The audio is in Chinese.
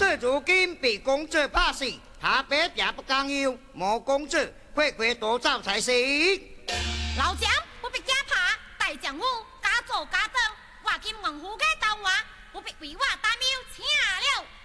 这如今被公主拍死，他别也不甘休，莫公主快快夺走才行。 老蒋不必惊怕，大将军家做家当，我今王府嘅刀话，不必为我担忧，请了。